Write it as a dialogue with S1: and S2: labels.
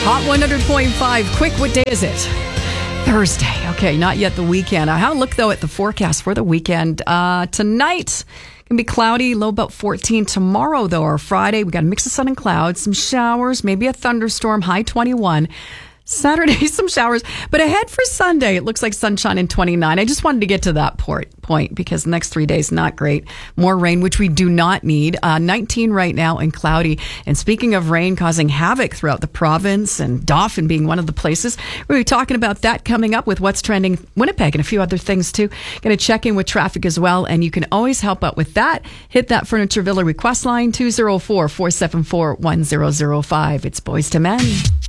S1: Hot 100.5. Quick, what day is it? Thursday. Okay, not yet the weekend. I have a look, though, at the forecast for the weekend. Tonight, can be cloudy, low about 14. Tomorrow, though, or Friday, we got a mix of sun and clouds, some showers, maybe a thunderstorm, high 21. Saturday, some showers. But ahead for Sunday, it looks like sunshine and 29. I just wanted to get to that point because the next 3 days, not great. More rain, which we do not need. 19 right now and cloudy. And speaking of rain causing havoc throughout the province and Dauphin being one of the places, we'll be talking about that coming up with What's Trending Winnipeg and a few other things too. Going to check in with traffic as well. And you can always help out with that. Hit that Furniture Villa request line, 204-474-1005. It's Boys to Men.